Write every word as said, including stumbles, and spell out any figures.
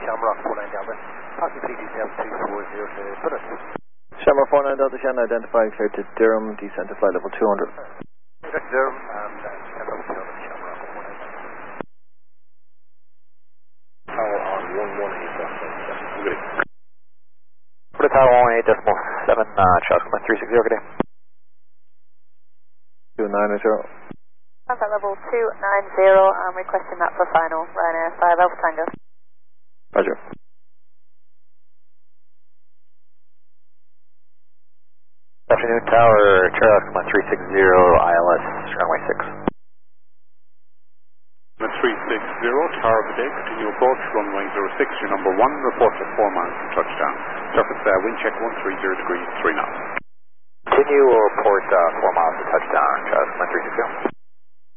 Shamrock four nine Delta. Passing three two seven two four zero to Plymouth. Shamrock four nine Delta Shannon identifying clear to Durham, descent to flight level two hundred. Durham and uh, descent level two hundred, Shamrock four nine Delta. Tower on one one eight decimal seven. Good. For the tower one one eight decimal seven, uh, Charles Command three six zero, good day. two nine zero. Contact level two nine zero, I'm requesting that for final, Ryanair five Alpha Tango. Roger. Good afternoon, tower, Charles Command three six zero, I L S, runway six. three six zero, tower, good day, continue approach, runway zero six, your number one, report at four miles from touchdown. Surface uh, wind check one three zero degrees, three knots. Continue or report uh, four miles to touchdown, Charles Command three six zero.